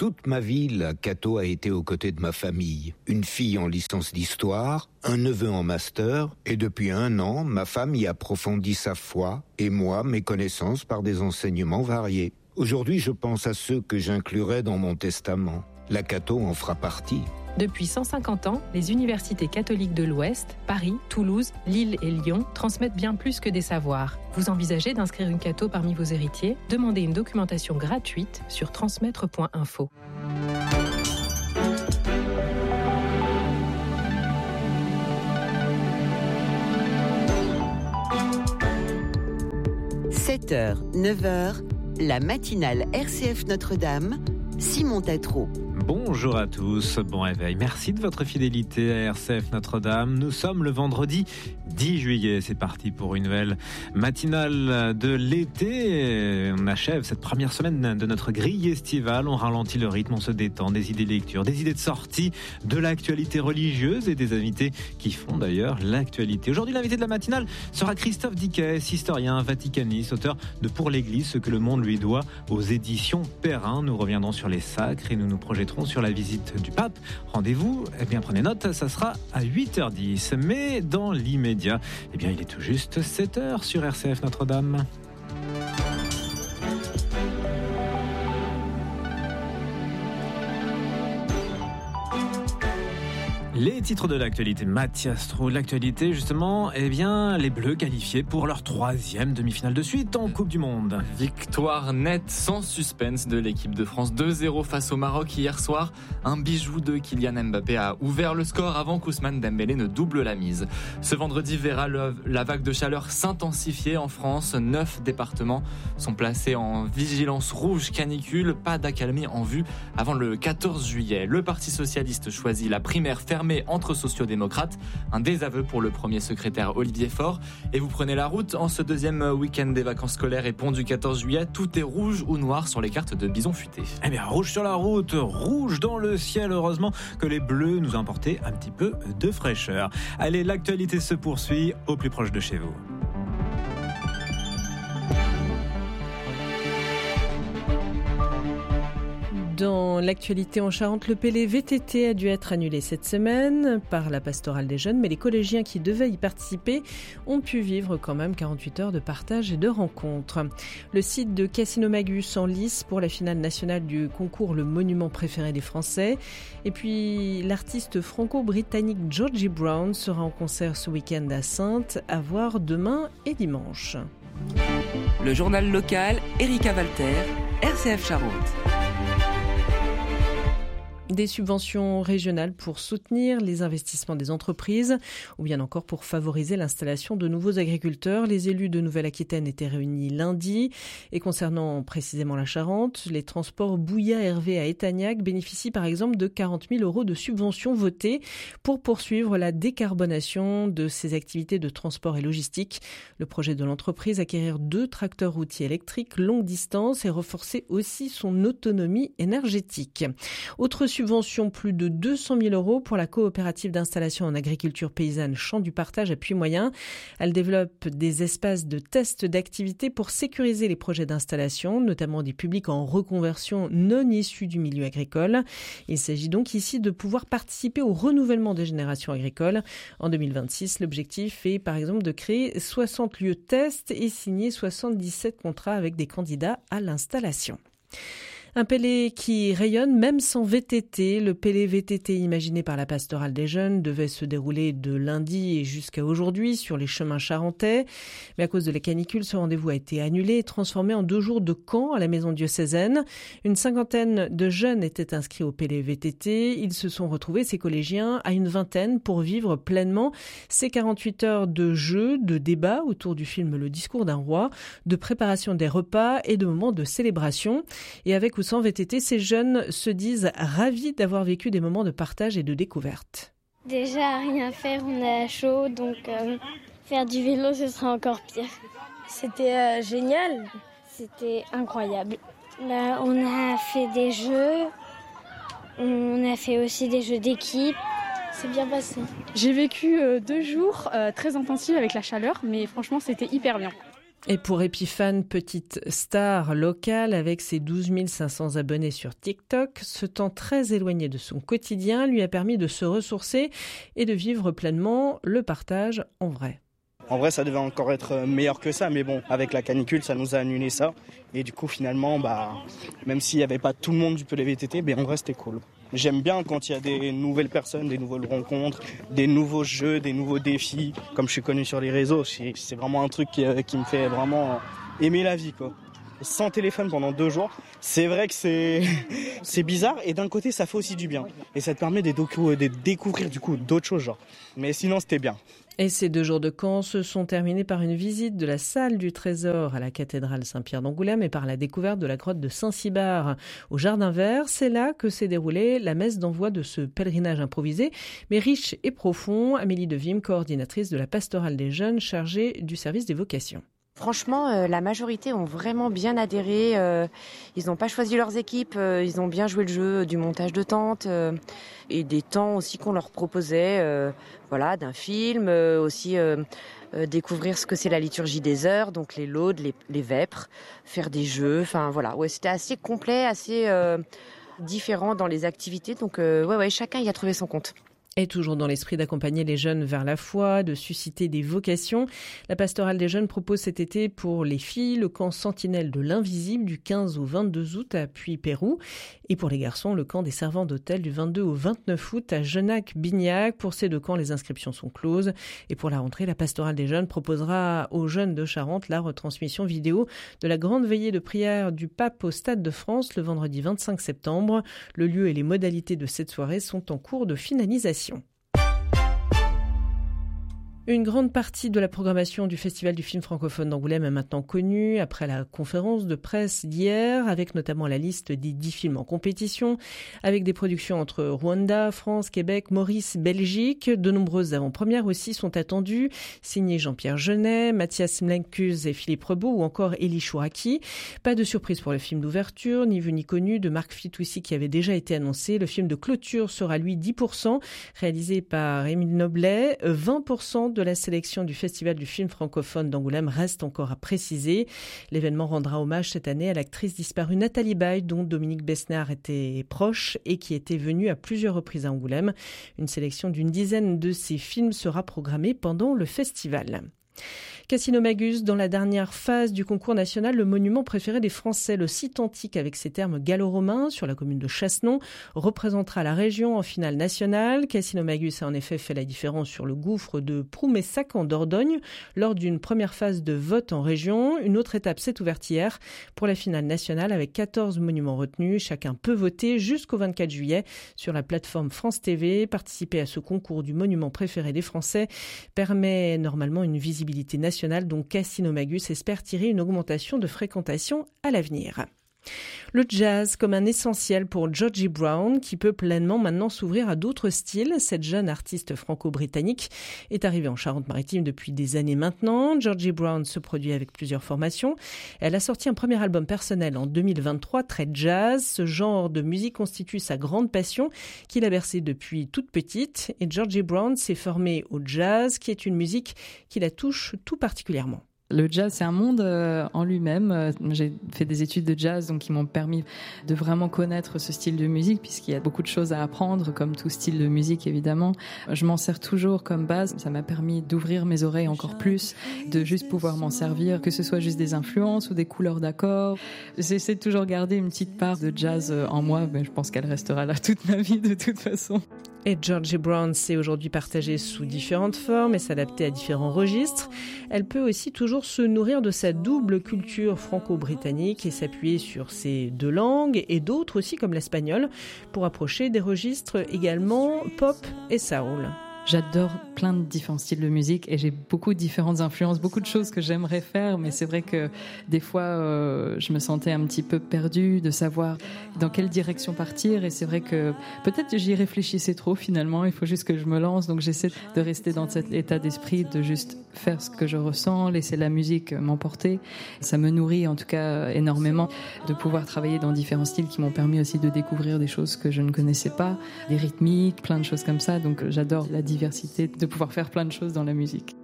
Toute ma vie, la Cato a été aux côtés de ma famille. Une fille en licence d'histoire, un neveu en master, et depuis 1 an, ma femme y approfondit sa foi, et moi, mes connaissances par des enseignements variés. Aujourd'hui, je pense à ceux que j'inclurai dans mon testament. La Cato en fera partie. Depuis 150 ans, les universités catholiques de l'Ouest, Paris, Toulouse, Lille et Lyon transmettent bien plus que des savoirs. Vous envisagez d'inscrire une Cato parmi vos héritiers ? Demandez une documentation gratuite sur transmettre.info. – 7h, 9h, la matinale RCF Notre-Dame, Simon Tatro. Bonjour à tous, bon réveil. Merci de votre fidélité à RCF Notre-Dame. Nous sommes le vendredi 10 juillet. C'est parti pour une nouvelle matinale de l'été. On achève cette première semaine de notre grille estivale. On ralentit le rythme, on se détend. Des idées de lecture, des idées de sortie, de l'actualité religieuse et des invités qui font d'ailleurs l'actualité. Aujourd'hui, l'invité de la matinale sera Christophe Dickès, historien, vaticaniste, auteur de Pour l'Église, ce que le monde lui doit aux éditions Perrin. Nous reviendrons sur les sacres et nous nous projetterons sur la visite du pape. Rendez-vous, prenez note, ça sera à 8h10. Mais dans l'immédiat, il est tout juste 7h sur RCF Notre-Dame. Les titres de l'actualité, Mathias Trou. L'actualité, justement, les Bleus qualifiés pour leur 3e demi-finale de suite en Coupe du Monde. Victoire nette, sans suspense de l'équipe de France. 2-0 face au Maroc hier soir. Un bijou de Kylian Mbappé a ouvert le score avant qu'Ousmane Dembélé ne double la mise. Ce vendredi verra la vague de chaleur s'intensifier en France. 9 départements sont placés en vigilance rouge canicule. Pas d'accalmie en vue avant le 14 juillet. Le Parti socialiste choisit la primaire fermée entre sociodémocrates, un désaveu pour le premier secrétaire Olivier Faure. Et vous prenez la route en ce deuxième week-end des vacances scolaires et pont du 14 juillet. Tout est rouge ou noir sur les cartes de Bison Futé. Rouge sur la route, rouge dans le ciel. Heureusement que les Bleus nous ont apporté un petit peu de fraîcheur. Allez, l'actualité se poursuit au plus proche de chez vous. Dans l'actualité en Charente, le PLE VTT a dû être annulé cette semaine par la pastorale des jeunes, mais les collégiens qui devaient y participer ont pu vivre quand même 48 heures de partage et de rencontres. Le site de Casino Magus en lice pour la finale nationale du concours Le Monument préféré des Français. Et puis l'artiste franco-britannique Georgie Brown sera en concert ce week-end à Saintes, à voir demain et dimanche. Le journal local, Erika Walter, RCF Charente. Des subventions régionales pour soutenir les investissements des entreprises ou bien encore pour favoriser l'installation de nouveaux agriculteurs. Les élus de Nouvelle-Aquitaine étaient réunis lundi. Et concernant précisément la Charente, les transports Bouillat-Hervé à Etagnac bénéficient par exemple de 40 000 € de subventions votées pour poursuivre la décarbonation de ces activités de transport et logistique. Le projet de l'entreprise, acquérir 2 tracteurs routiers électriques longue distance et renforcer aussi son autonomie énergétique. Autre subvention, plus de 200 000 € pour la coopérative d'installation en agriculture paysanne Champ du Partage à Puy-Moyen. Elle développe des espaces de test d'activité pour sécuriser les projets d'installation, notamment des publics en reconversion non issus du milieu agricole. Il s'agit donc ici de pouvoir participer au renouvellement des générations agricoles. En 2026, l'objectif est par exemple de créer 60 lieux test et signer 77 contrats avec des candidats à l'installation. Un PLE qui rayonne même sans VTT. Le PLE VTT imaginé par la pastorale des jeunes devait se dérouler de lundi et jusqu'à aujourd'hui sur les chemins charentais. Mais à cause de la canicule, ce rendez-vous a été annulé et transformé en 2 jours de camp à la maison diocésaine. Une 50aine de jeunes étaient inscrits au PLE VTT. Ils se sont retrouvés, ces collégiens, à une 20aine pour vivre pleinement ces 48 heures de jeux, de débats autour du film Le Discours d'un roi, de préparation des repas et de moments de célébration. Et avec ou sans VTT, ces jeunes se disent ravis d'avoir vécu des moments de partage et de découverte. Déjà, rien faire, on a chaud, donc faire du vélo, ce sera encore pire. C'était génial. C'était incroyable. Là, on a fait des jeux, on a fait aussi des jeux d'équipe. C'est bien passé. J'ai vécu 2 jours très intensifs avec la chaleur, mais franchement, c'était hyper bien. Et pour Epiphan, petite star locale avec ses 12 500 abonnés sur TikTok, ce temps très éloigné de son quotidien lui a permis de se ressourcer et de vivre pleinement le partage en vrai. En vrai, ça devait encore être meilleur que ça, mais bon, avec la canicule, ça nous a annulé ça. Et du coup, finalement, même s'il n'y avait pas tout le monde du Pelé VTT, en vrai, c'était cool. J'aime bien quand il y a des nouvelles personnes, des nouvelles rencontres, des nouveaux jeux, des nouveaux défis. Comme je suis connu sur les réseaux, c'est vraiment un truc qui me fait vraiment aimer la vie, quoi. Sans téléphone pendant 2 jours, c'est vrai que c'est bizarre et d'un côté ça fait aussi du bien. Et ça te permet de découvrir du coup d'autres choses genre. Mais sinon c'était bien. Et ces 2 jours de camp se sont terminés par une visite de la salle du Trésor à la cathédrale Saint-Pierre d'Angoulême et par la découverte de la grotte de Saint-Cybard au Jardin Vert. C'est là que s'est déroulée la messe d'envoi de ce pèlerinage improvisé, mais riche et profond. Amélie Devim, coordinatrice de la pastorale des jeunes chargée du service des vocations. Franchement, la majorité ont vraiment bien adhéré. Ils n'ont pas choisi leurs équipes. Ils ont bien joué le jeu du montage de tentes et des temps aussi qu'on leur proposait. D'un film, aussi découvrir ce que c'est la liturgie des heures, donc les laudes, les vêpres, faire des jeux. C'était assez complet, assez différent dans les activités. Donc chacun y a trouvé son compte. Et toujours dans l'esprit d'accompagner les jeunes vers la foi, de susciter des vocations, la pastorale des jeunes propose cet été pour les filles le camp Sentinelle de l'Invisible du 15 au 22 août à Puy-Pérou. Et pour les garçons, le camp des servants d'hôtel du 22 au 29 août à Genac-Bignac. Pour ces 2 camps, les inscriptions sont closes. Et pour la rentrée, la pastorale des jeunes proposera aux jeunes de Charente la retransmission vidéo de la grande veillée de prière du pape au Stade de France le vendredi 25 septembre. Le lieu et les modalités de cette soirée sont en cours de finalisation. Une grande partie de la programmation du Festival du film francophone d'Angoulême est maintenant connue après la conférence de presse d'hier, avec notamment la liste des 10 films en compétition, avec des productions entre Rwanda, France, Québec, Maurice, Belgique. De nombreuses avant-premières aussi sont attendues, signées Jean-Pierre Jeunet, Mathias Mlenkus et Philippe Rebaud ou encore Elie Chouraki. Pas de surprise pour le film d'ouverture, ni vu ni connu, de Marc Fitoussi qui avait déjà été annoncé. Le film de clôture sera lui 10%, réalisé par Émile Noblet, 20% de la sélection du Festival du film francophone d'Angoulême reste encore à préciser. L'événement rendra hommage cette année à l'actrice disparue Nathalie Baye, dont Dominique Besnard était proche et qui était venue à plusieurs reprises à Angoulême. Une sélection d'une dizaine de ces films sera programmée pendant le festival. Cassino Magus, dans la dernière phase du concours national, le monument préféré des Français, le site antique avec ses termes gallo-romains sur la commune de Chassenon, représentera la région en finale nationale. Cassino Magus a en effet fait la différence sur le gouffre de Proumessac en Dordogne lors d'une première phase de vote en région. Une autre étape s'est ouverte hier pour la finale nationale avec 14 monuments retenus. Chacun peut voter jusqu'au 24 juillet sur la plateforme France TV. Participer à ce concours du monument préféré des Français permet normalement une visibilité nationale dont Cassino Magus espère tirer une augmentation de fréquentation à l'avenir. Le jazz comme un essentiel pour Georgie Brown qui peut pleinement maintenant s'ouvrir à d'autres styles. Cette jeune artiste franco-britannique est arrivée en Charente-Maritime depuis des années maintenant. Georgie Brown se produit avec plusieurs formations. Elle a sorti un premier album personnel en 2023, très jazz. Ce genre de musique constitue sa grande passion qu'il a bercée depuis toute petite. Et Georgie Brown s'est formée au jazz qui est une musique qui la touche tout particulièrement. Le jazz, c'est un monde en lui-même. J'ai fait des études de jazz donc qui m'ont permis de vraiment connaître ce style de musique puisqu'il y a beaucoup de choses à apprendre, comme tout style de musique évidemment. Je m'en sers toujours comme base. Ça m'a permis d'ouvrir mes oreilles encore plus, de juste pouvoir m'en servir, que ce soit juste des influences ou des couleurs d'accords. J'essaie de toujours garder une petite part de jazz en moi, mais je pense qu'elle restera là toute ma vie de toute façon. Et Georgie Brown sait aujourd'hui partager sous différentes formes et s'adapter à différents registres. Elle peut aussi toujours se nourrir de sa double culture franco-britannique et s'appuyer sur ses 2 langues et d'autres aussi comme l'espagnol pour approcher des registres également pop et soul. J'adore plein de différents styles de musique et j'ai beaucoup de différentes influences, beaucoup de choses que j'aimerais faire, mais c'est vrai que des fois je me sentais un petit peu perdue de savoir dans quelle direction partir et c'est vrai que peut-être j'y réfléchissais trop finalement, il faut juste que je me lance, donc j'essaie de rester dans cet état d'esprit, de juste faire ce que je ressens, laisser la musique m'emporter. Ça me nourrit en tout cas énormément de pouvoir travailler dans différents styles qui m'ont permis aussi de découvrir des choses que je ne connaissais pas, des rythmiques, plein de choses comme ça, donc j'adore la diversité, de pouvoir faire plein de choses dans la musique.